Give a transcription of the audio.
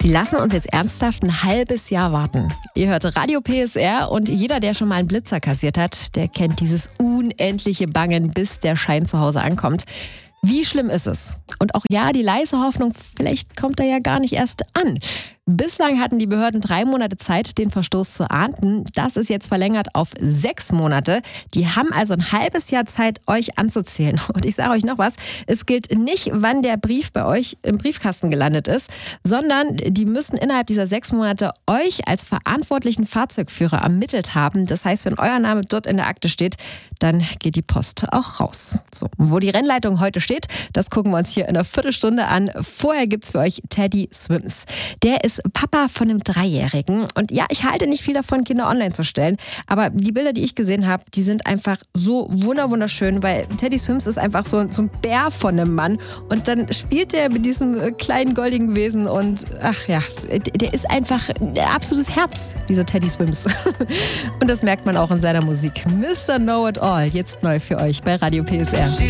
Die lassen uns jetzt ernsthaft ein halbes Jahr warten. Ihr hört Radio PSR und jeder, der schon mal einen Blitzer kassiert hat, der kennt dieses unendliche Bangen, bis der Schein zu Hause ankommt. Wie schlimm ist es? Und auch ja, die leise Hoffnung, vielleicht kommt er ja gar nicht erst an. Bislang hatten die Behörden 3 Monate Zeit, den Verstoß zu ahnden. Das ist jetzt verlängert auf 6 Monate. Die haben also ein halbes Jahr Zeit, euch anzuzählen. Und ich sage euch noch was, es gilt nicht, wann der Brief bei euch im Briefkasten gelandet ist, sondern die müssen innerhalb dieser 6 Monate euch als verantwortlichen Fahrzeugführer ermittelt haben. Das heißt, wenn euer Name dort in der Akte steht, dann geht die Post auch raus. So, wo die Rennleitung heute steht, das gucken wir uns hier in einer Viertelstunde an. Vorher gibt's für euch Teddy Swims. Der ist Papa von einem 3-Jährigen. Und ja, ich halte nicht viel davon, Kinder online zu stellen. Aber die Bilder, die ich gesehen habe, die sind einfach so wunderschön, weil Teddy Swims ist einfach so ein Bär von einem Mann. Und dann spielt er mit diesem kleinen goldigen Wesen und ach ja, der ist einfach ein absolutes Herz, dieser Teddy Swims. Und das merkt man auch in seiner Musik. Mr. Know It All, jetzt neu für euch bei Radio PSR.